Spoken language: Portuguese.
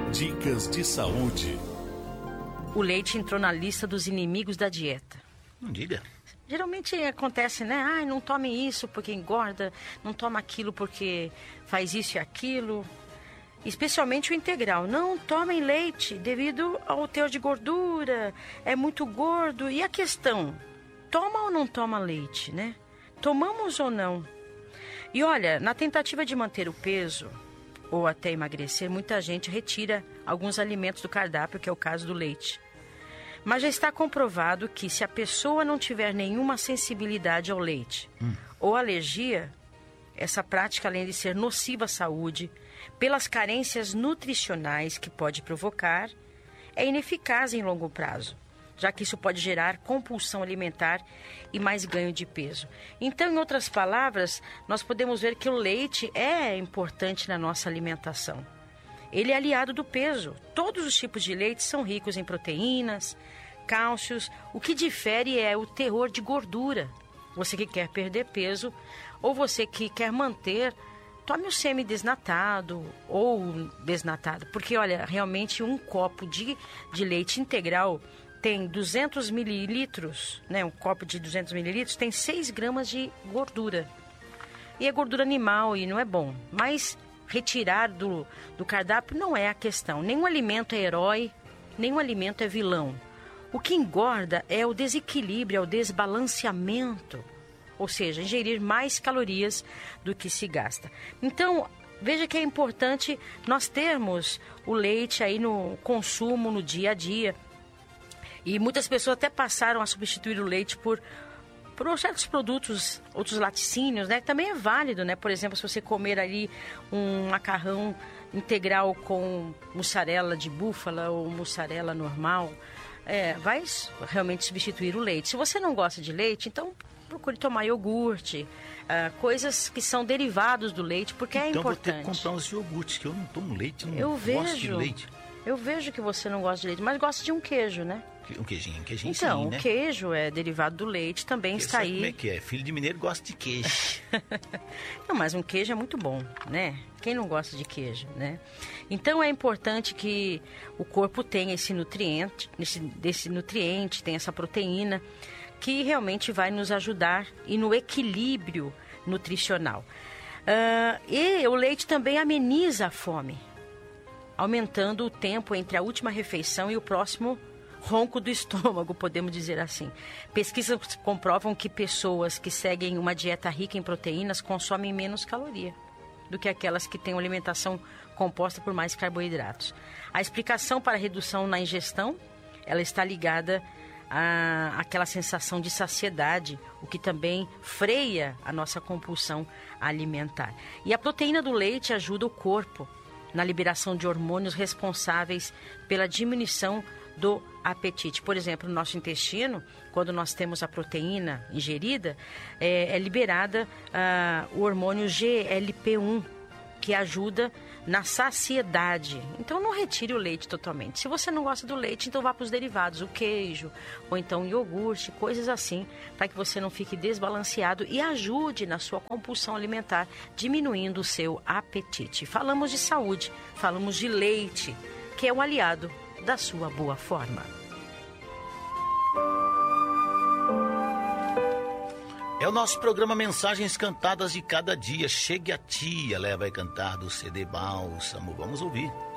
Dicas de saúde. O leite entrou na lista dos inimigos da dieta. Não diga. Geralmente acontece, né? Ai, não tome isso porque engorda, não toma aquilo porque faz isso e aquilo. Especialmente o integral. Não tomem leite devido ao teor de gordura, é muito gordo. E a questão, toma ou não toma leite, né? Tomamos ou não? E olha, na tentativa de manter o peso ou até emagrecer, muita gente retira alguns alimentos do cardápio, que é o caso do leite. Mas já está comprovado que se a pessoa não tiver nenhuma sensibilidade ao leite ou alergia, essa prática, além de ser nociva à saúde, pelas carências nutricionais que pode provocar, é ineficaz em longo prazo, já que isso pode gerar compulsão alimentar e mais ganho de peso. Então, em outras palavras, nós podemos ver que o leite é importante na nossa alimentação. Ele é aliado do peso. Todos os tipos de leite são ricos em proteínas, cálcios. O que difere é o teor de gordura. Você que quer perder peso ou você que quer manter, tome o semi-desnatado ou desnatado. Porque, olha, realmente um copo de leite integral tem 200 mililitros, né? Um copo de 200 mililitros tem 6 gramas de gordura. E é gordura animal e não é bom. Mas retirar do cardápio não é a questão. Nenhum alimento é herói, nenhum alimento é vilão. O que engorda é o desequilíbrio, é o desbalanceamento. Ou seja, ingerir mais calorias do que se gasta. Então, veja que é importante nós termos o leite aí no consumo, no dia a dia. E muitas pessoas até passaram a substituir o leite por certos produtos, outros laticínios, né? Que também é válido, né? Por exemplo, se você comer ali um macarrão integral com mussarela de búfala ou mussarela normal, vai realmente substituir o leite. Se você não gosta de leite, então procure tomar iogurte, coisas que são derivados do leite, porque é importante. Então vou ter que comprar uns iogurtes, que eu não tomo leite, não gosto de leite. Eu vejo que você não gosta de leite, mas gosta de um queijo, né? Um queijinho então, sim, né? O queijo é derivado do leite, também está aí. Como é que é? Filho de mineiro gosta de queijo. Não, mas um queijo é muito bom, né? Quem não gosta de queijo, né? Então é importante que o corpo tenha esse nutriente, tenha essa proteína, que realmente vai nos ajudar e no equilíbrio nutricional. E o leite também ameniza a fome, aumentando o tempo entre a última refeição e o próximo ronco do estômago, podemos dizer assim. Pesquisas comprovam que pessoas que seguem uma dieta rica em proteínas consomem menos caloria do que aquelas que têm uma alimentação composta por mais carboidratos. A explicação para a redução na ingestão, ela está ligada àquela sensação de saciedade, o que também freia a nossa compulsão alimentar. E a proteína do leite ajuda o corpo na liberação de hormônios responsáveis pela diminuição do apetite. Por exemplo, no nosso intestino, quando nós temos a proteína ingerida, é liberada o hormônio GLP-1, que ajuda na saciedade. Então, não retire o leite totalmente. Se você não gosta do leite, então vá para os derivados, o queijo, ou então iogurte, coisas assim, para que você não fique desbalanceado e ajude na sua compulsão alimentar, diminuindo o seu apetite. Falamos de saúde, falamos de leite, que é um aliado da sua boa forma. É o nosso programa Mensagens Cantadas de Cada Dia. Chegue a Tia, Ela vai cantar do CD Bálsamo. Vamos ouvir.